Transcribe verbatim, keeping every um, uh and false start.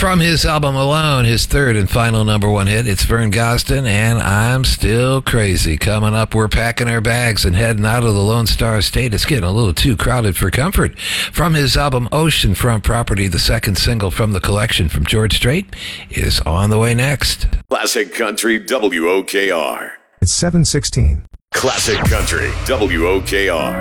From his album Alone, his third and final number one hit, it's Vern Gosdin and I'm Still Crazy. Coming up, we're packing our bags and heading out of the Lone Star State. It's getting a little too crowded for comfort. From his album Oceanfront Property, the second single from the collection from George Strait is on the way next. Classic Country W O K R. It's seven sixteen. Classic Country W O K R.